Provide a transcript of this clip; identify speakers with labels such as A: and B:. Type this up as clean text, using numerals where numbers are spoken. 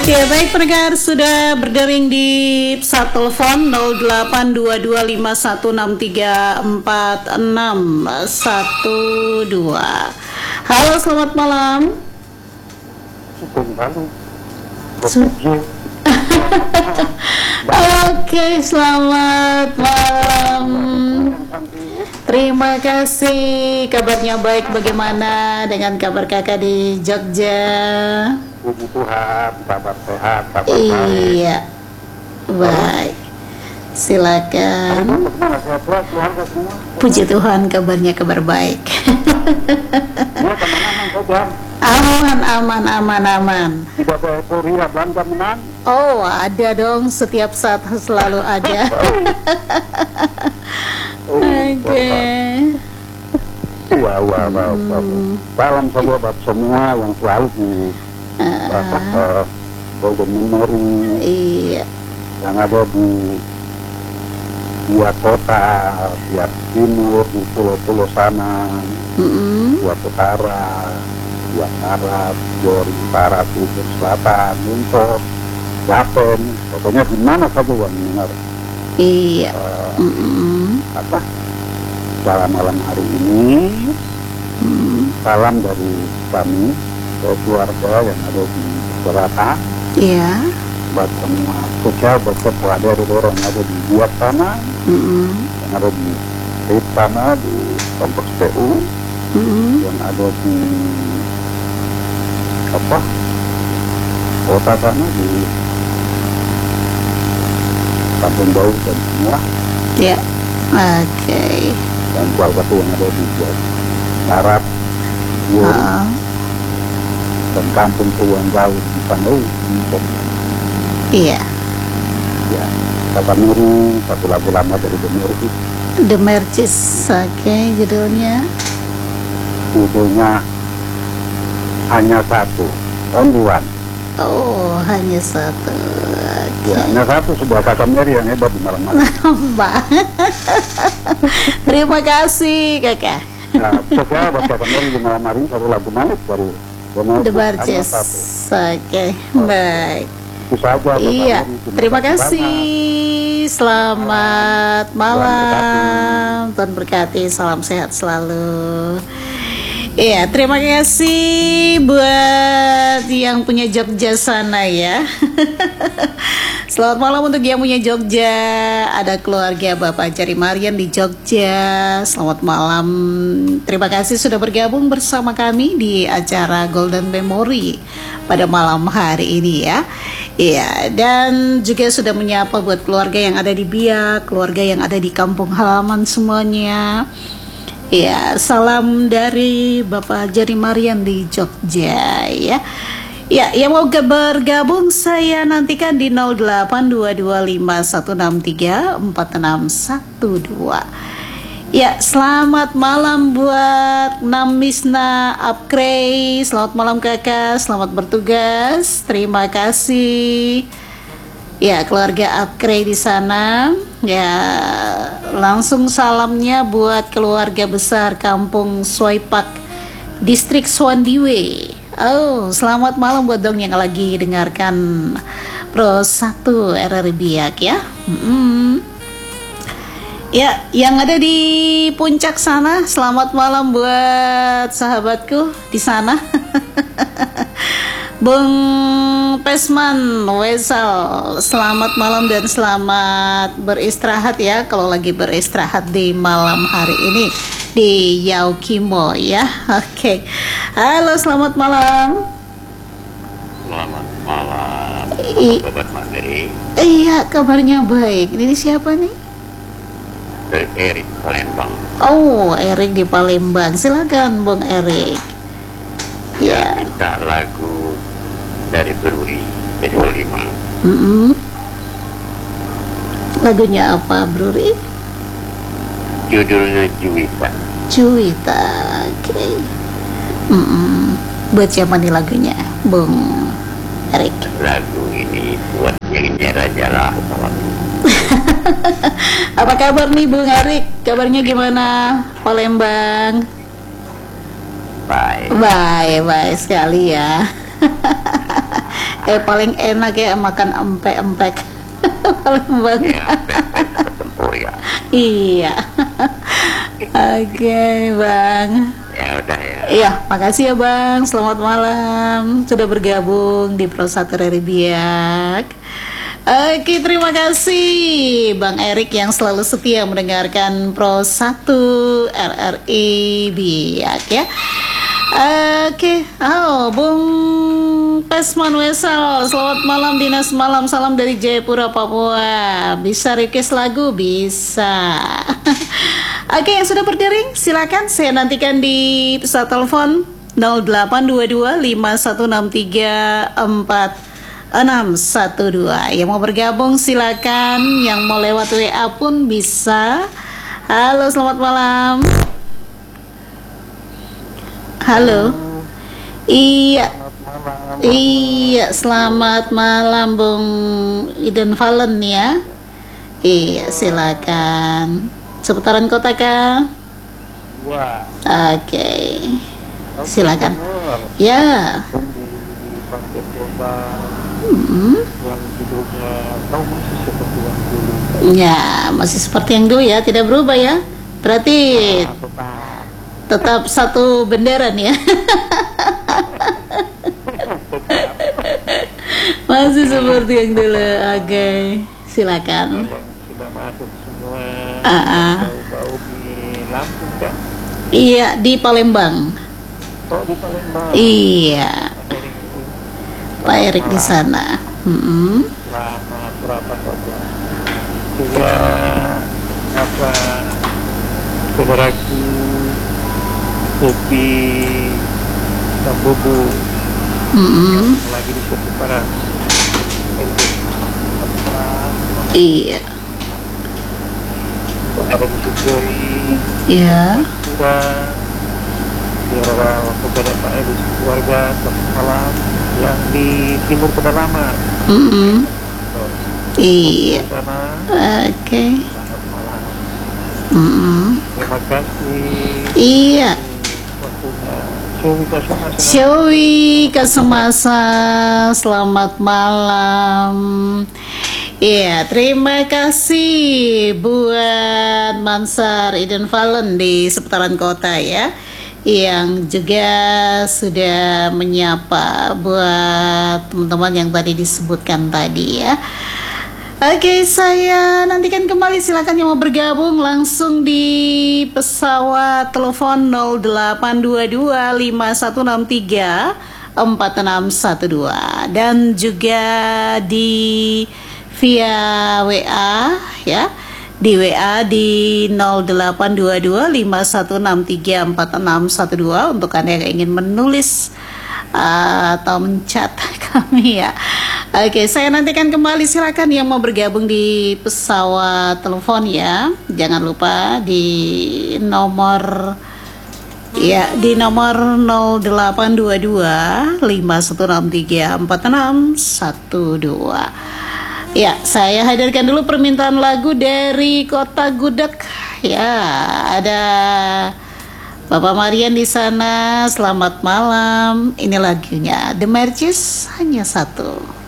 A: Ya baik pendengar, sudah berdering di pesawat telepon 0821634612. Halo, selamat malam. Oke, selamat malam. Terima kasih. Kabarnya baik, bagaimana dengan kabar kakak di Jogja?
B: Puji Tuhan, kabar sehat, kabar
A: Iya, baik. Silakan. Puji Tuhan, kabarnya kabar baik. Aman.
B: Tidak ada euforia Belanda menang.
A: Oh, ada dong, setiap saat selalu ada. Oke.
B: Wow. Salam sahabat semua yang selalu di Golden Memory.
A: Iya.
B: Yang ada di dua kota, Siak Timur, di pulau-pulau sana, Siak Utara, Siak Barat, Jori Barat, Timur Selatan, Muntor, Japen, pokoknya di mana saja yang mendengar.
A: Iya.
B: Salam malam hari ini, salam dari kami ke keluarga yang ada di Jakarta.
A: Iya.
B: Buat semua sosial, buat semua ada orang yang ada di buat sana, yang ada di State sana, di kompleks PU, yang ada di kota sana, di Kampung Bau dan semua.
A: Ya, oke.
B: Dan keluarga yang ada di Barat, dan kampung Pulau Jauh di Panau.
A: Iya.
B: Ya, kata Nuri, satu lagu lama dari The Mercis.
A: The Mercis, oke, judulnya.
B: Judulnya hanya satu, only one.
A: Oh, hanya satu.
B: Ya, hanya satu, sebuah kata Mary yang hebat di malam-malam.
A: Terima kasih kakak.
B: Nah, saya buat kata Mary di malam hari satu lagu manis baru.
A: The Mercis, oke, baik.
B: Saja,
A: iya, terima kasih. Selamat malam. Tuhan berkati, salam sehat selalu. Iya, terima kasih buat yang punya Jogja sana ya. Selamat malam untuk yang punya Jogja. Ada keluarga Bapak Jari Marian di Jogja. Selamat malam. Terima kasih sudah bergabung bersama kami di acara Golden Memory pada malam hari ini ya. Iya, dan juga sudah menyapa buat keluarga yang ada di Biak, keluarga yang ada di kampung halaman semuanya. Ya, salam dari Bapak Jari Marian di Jogja ya. Ya, yang mau bergabung saya nantikan di 082251634612. Ya, selamat malam buat Namisna Apkrey. Selamat malam kakak, selamat bertugas. Terima kasih. Ya, keluarga Apkrey di sana. Ya, langsung salamnya buat keluarga besar Kampung Soipak, Distrik Swandiwe. Oh, selamat malam buat dong yang lagi dengarkan Pro 1 RRI Biak ya. Ya, yang ada di puncak sana, selamat malam buat sahabatku di sana. Bung Pesman Wesal, selamat malam dan selamat beristirahat ya. Kalau lagi beristirahat di malam hari ini di Yaukimo ya. Oke. Halo, selamat malam.
C: Selamat malam, Sobat Mandiri.
A: Iya, kabarnya baik. Ini siapa nih?
C: Erik Palembang.
A: Oh, Erik di Palembang. Silakan Bung Erik.
C: Ya, minta lagu dari Bruri Besok 5.
A: Lagunya apa, Bruri?
C: Judulnya Juwita.
A: Juwita, oke. Buat siapa nih lagunya, Bung Erik?
C: Lagu ini buat yang jara-jara.
A: Apa kabar nih Bung Erik? Kabarnya gimana Palembang?
C: Baik.
A: Baik sekali ya. Paling enak ya makan empek-empek. Palembang.
C: Ya, bertempur ya.
A: Iya. Oke, Bang.
C: Ya udah ya.
A: Iya, makasih ya Bang. Selamat malam. Sudah bergabung di Pro 1 RRI Biak. Oke, terima kasih Bang Erik yang selalu setia mendengarkan Pro 1 RRI Biak ya. Oke, Bung Pesman Wesal, selamat malam Dinas Malam, salam dari Jayapura, Papua. Bisa request lagu? Bisa. Oke, yang sudah berdering, silakan saya nantikan di pesawat telepon 0822 5163 4612. Yang mau bergabung silakan, yang mau lewat WA pun bisa. Halo, selamat malam. Halo. Iya. Iya, selamat malam Bung Iden Valen ya. Iya, silakan. Seputaran kota kah?
B: Wah.
A: Oke. Silakan. Ya.
B: Yang hidupnya tahu masih seperti yang dulu.
A: Ya, masih seperti yang dulu ya, tidak berubah ya. Berarti tetap satu benderan ya. Masih seperti yang dulu. Oke, silakan.
B: Sudah masuk semua. Bau-bau di Lampung kan?
A: Iya, di Palembang.
B: Oh, di Palembang.
A: Iya, Pak Erik di sana.
B: Selamat berapa saja. Juga apa saudaraku kopi dan bubuk lagi di seputaran.
A: Iya.
B: Ada di Sukoi.
A: Iya.
B: Biar kepada Pak Edu keluarga selamat malam yang di timur pedalaman.
A: Iya.
B: Sana.
A: Oke.
B: Selamat malam. Terima kasih.
A: Iya.
B: Waktunya. Syuwi Kasumasa.
A: Syuwi Kasumasa, selamat malam. Iya, terima kasih buat Mansar Iden Valen di seputaran kota ya, yang juga sudah menyapa buat teman-teman yang tadi disebutkan tadi ya. Oke, saya nantikan kembali, silakan yang mau bergabung langsung di pesawat telepon 0822 5163 4612 dan juga di via WA ya, di WA di 0822 5163 4612 untuk Anda yang ingin menulis atau menchat kami ya. Oke, saya nantikan kembali, silakan yang mau bergabung di pesawat telepon ya. Jangan lupa di nomor ya, di nomor 0822 5163 4612. Ya, saya hadirkan dulu permintaan lagu dari Kota Gudeg. Ya, ada Bapak Marian di sana. Selamat malam. Ini lagunya The Mercies, hanya satu.